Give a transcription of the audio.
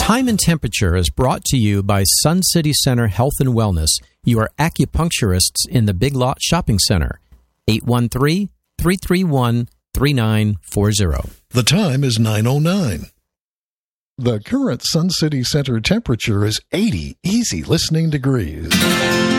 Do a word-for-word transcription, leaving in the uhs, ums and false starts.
Time and Temperature is brought to you by Sun City Center Health and Wellness, your acupuncturists in the Big Lot Shopping Center. eight one three, three three one, three nine four zero. The time is nine oh nine. The current Sun City Center temperature is eighty easy listening degrees.